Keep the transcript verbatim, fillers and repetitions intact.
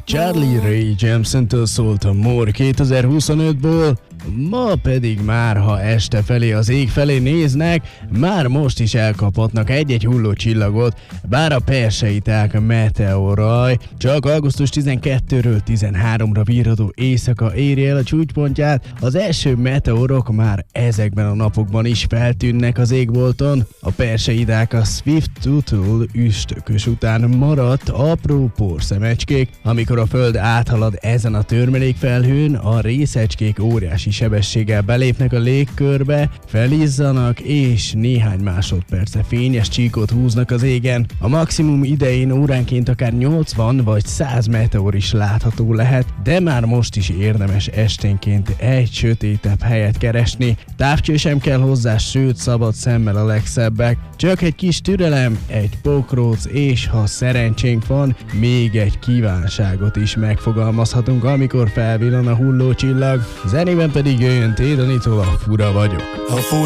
Charlie Ray Jepsen-től szólt a More kétezer-huszonötből, ma pedig már, ha este felé az ég felé néznek, már most is elkaphatnak egy-egy hulló csillagot, bár a perseiták meteoraj csak augusztus tizenkettedikéről tizenharmadikra virradó éjszaka éri el a csúcspontját, az első meteorok már ezekben a napokban is feltűnnek az égbolton. A perseidák a Swift-Tuttle üstökös után maradt apró porszemecskék, amikor a Föld áthalad ezen a törmelékfelhőn, a részecskék óriási sebességgel belépnek a légkörbe, felizzanak és néhány másodperce fényes csíkot húznak az égen. A maximum idején óránként akár nyolcvan vagy száz meteor is látható lehet, de már most is érdemes esténként egy sötétebb helyet keresni. Távcső sem kell hozzá, sőt szabad szemmel a legszebbek. Csak egy kis türelem, egy pokróc, és ha szerencsénk van, még egy kívánságot is megfogalmazhatunk, amikor felvillan a hullócsillag. Zenében pedig jöjjön T. Danitól a Fura vagyok. Ha